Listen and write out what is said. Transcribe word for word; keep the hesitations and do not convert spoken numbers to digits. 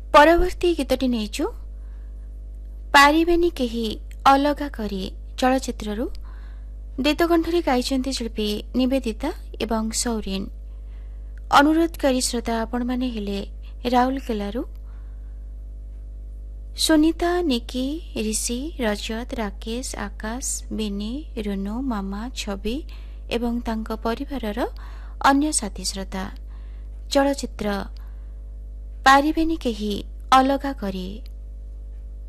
ପରବର୍ତ୍ତୀ ଗୀତଟି ନେଇଛୁ ପାରିବେନି କେହି ଅଲଗା କରି ଚଳଚ୍ଚିତ୍ରରୁ। ଦ୍ୱୈତକଣ୍ଠରେ ଗାଇଛନ୍ତି ଶିଳ୍ପୀ ନିବେଦିତା ଏବଂ ସୌରିନ୍। ଅନୁରୋଧକାରୀ ଶ୍ରୋତା ଆପଣମାନେ ହେଲେ ରାଉରକେଲାରୁ ସୁନିତା, ନିକି, ରିଷି, ରଜତ, ରାକେଶ, ଆକାଶ, ବିନି, ରୁନୁ, ମାମା, ଛବି ଏବଂ ତାଙ୍କ ପରିବାରର ଅନ୍ୟ ସାଥୀ ଶ୍ରୋତା। ଚଳଚ୍ଚିତ୍ର ପାରିବେନି କେହି ଅଲଗା କରି।